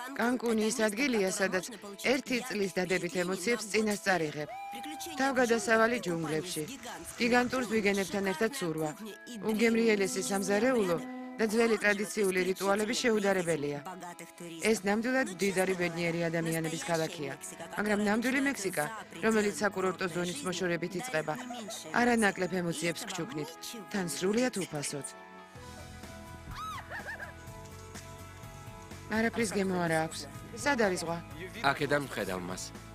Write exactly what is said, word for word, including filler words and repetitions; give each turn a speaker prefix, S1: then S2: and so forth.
S1: კანკუნი ის ადგილია, სადაც ერთი წლის დადებით ემოციებს წინასწარ იღებ. თავგადასავალი ჯუნგლებში, გიგანტურ ზვიგენებთან ერთად ცურვა, უგემრიელესი სამზარეულო და ძველი ტრადიციული რიტუალები შეუდარებელია. ეს ნამდვილად მდიდარი ბედნიერი ადამიანების ქალაქია, მაგრამ ნამდვილი მექსიკა, რომელიც საკურორტო ზონის მოშორებით იწყება, არანაკლებ ემოციებს გჩუქნით, თან სრულიად უფასოდ. არაფრის გემო არა აქვს. სად არის ზღვა?
S2: აქედან ვხედავ მას.